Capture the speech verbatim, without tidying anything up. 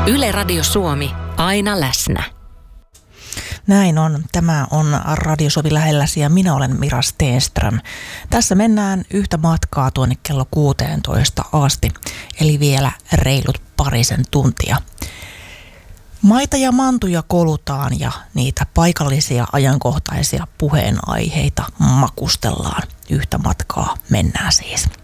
Yle Radio Suomi, aina läsnä. Näin on. Tämä on Radio Suomi lähelläsi ja minä olen Mira Stenström. Tässä mennään yhtä matkaa tuonne kello kuusitoista asti, eli vielä reilut parisen tuntia. Maita ja mantuja kolutaan ja niitä paikallisia ajankohtaisia puheenaiheita makustellaan. Yhtä matkaa mennään siis.